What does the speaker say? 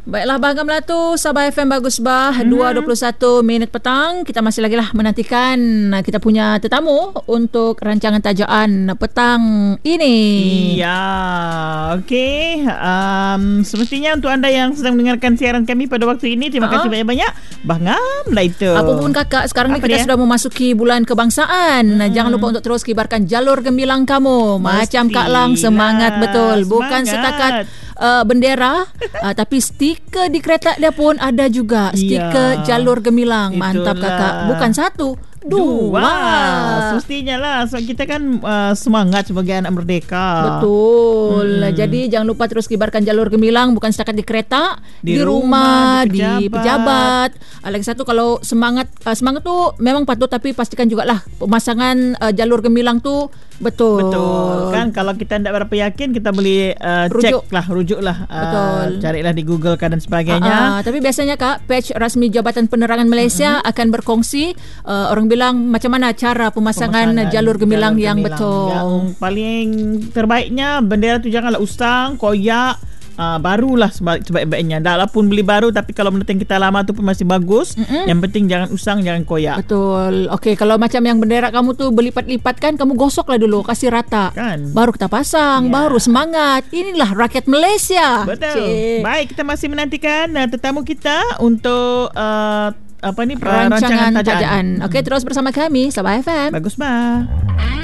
Baiklah Abang Melatu, Sabah FM bagus bah. 2.21 minit petang. Kita masih lagi lah menantikan kita punya tetamu untuk rancangan tajaan petang ini. Iya, okey. Semestinya untuk anda yang sedang mendengarkan siaran kami pada waktu ini, terima kasih banyak-banyak. Bangam lah itu. Apa pun kakak, sekarang ni kita sudah memasuki bulan kebangsaan. Jangan lupa untuk terus kibarkan jalur gemilang kamu. Macam Kak Lang, semangat betul. Bukan setakat bendera tapi stiker di kereta dia pun ada juga. Stiker jalur gemilang. Mantap kakak. Bukan satu, dua. Semestinya lah. Sebab kita kan semangat sebagai anak merdeka. Betul. Jadi jangan lupa terus kibarkan jalur gemilang. Bukan setakat di kereta, di rumah, di pejabat. Lagi satu, kalau semangat tu memang patut, tapi pastikan jugalah pemasangan jalur gemilang tu betul. Kan kalau kita tidak berapa yakin, kita boleh rujuklah. Carilah di Google kan dan sebagainya. Tapi biasanya Kak, page rasmi Jabatan Penerangan Malaysia akan berkongsi orang bilang macam mana cara pemasangan jalur gemilang yang betul. Yang paling terbaiknya, bendera tu janganlah usang, koyak. Barulah sebaik-baiknya. Dah lah pun beli baru, tapi kalau benda yang kita lama tu pun masih bagus. Yang penting jangan usang, jangan koyak. Betul. Okey, kalau macam yang bendera kamu tu berlipat-lipat kan, kamu gosoklah dulu, kasih rata kan. Baru kita pasang, baru semangat. Inilah rakyat Malaysia. Betul. Baik, kita masih menantikan tetamu kita untuk rancangan tajaan. Okey, terus bersama kami Sabah FM. Bagus bah.